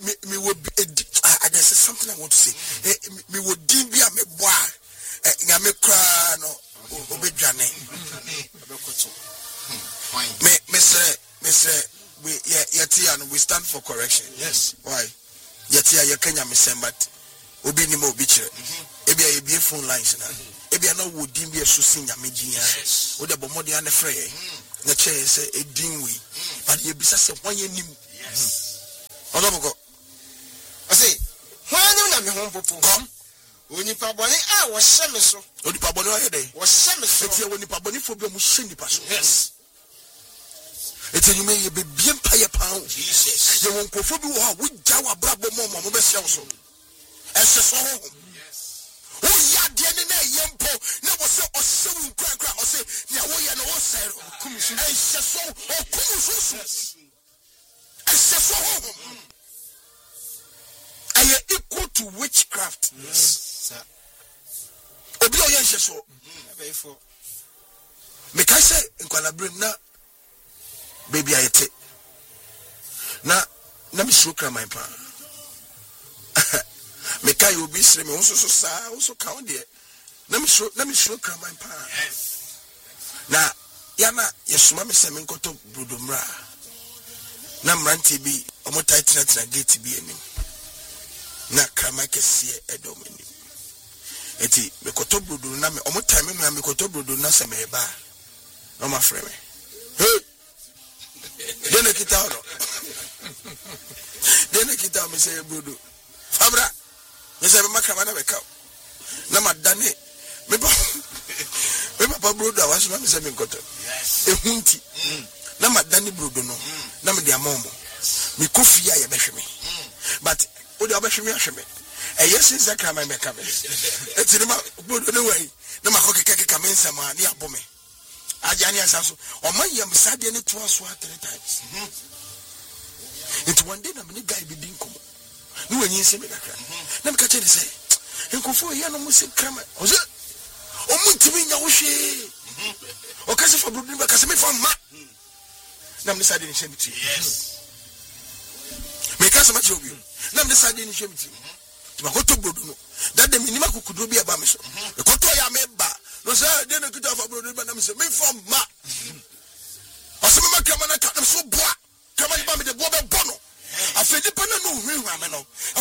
me would be I guess it's something I want to say. Me would be a me boy. Nyame kra no obedwane. Me say we yatia we stand for correction. Yes. Why? Yatia ye Kenya me sembat. Obi ni mo obi kire. Ebi a ye phone lines na. Ebi na wo din bi esusin nyame din a. Wo de bomode ane frɛ ye. Na che say edin we. But ye bisa say won ye nim. Yes. Odoboko. I say, why no na me hom popo. Come. Onipa boni wo hye me so. Onipa boni o ye dey. Wo hye me so. Eti e onipa boni fo bi mo hye nipa so. Yes. Eti you may be bien paye pound. Jesus. You won't go for you wo jawa brabo mo be hye so. Ese so ho. Yes. Wo ya de ne na yempo na wo se o sewu kra o se ya wo ya no wo se kum so. Ese so o kum so. Ese so ho. Are you equal to witchcraft? Yes. Obi o yen hyeso abefo me kai say nkwala brem na baby ayete na me sukra my pa me kai obi sire me so sa so count there na me sukra my pa na yana yesuma me se me nkoto brodomra na mranti bi omo tight na gate bi enim na krama kese edomani eti me koto brodo na me omo time me koto brodo na se me ba no ma freme hey dene kita ono dene kita me se brodo fabra me se me makama na be ka na madane me papa brodo awaso na me se me koto yes ehunti na madane brodo no na me de amomo me kofia ye behwe but odi abehwe ahwe yes is that come make come it's ma brodo no way na makokeke kamensa ma ni abome ajani asaso o man yam sade ne to aso 3 times it one day na me guy be din komo ni wanyi se me dakra na me ka che say enkofo ya no musi krama o se o muntimi nya wo hwe o ka se fa brodo ba ka se me fa ma na me sade ni shemiti yes me ka se ma che obi na me sade ni shemiti makoto brodo no that the minimum kukudo bi aba me so e koto ya me ba no say dey no kita for brodo ba na me say me from ma o se me makama na ka so boa kama ni ba me de boa be bono afedi pa na no hwe hwa me no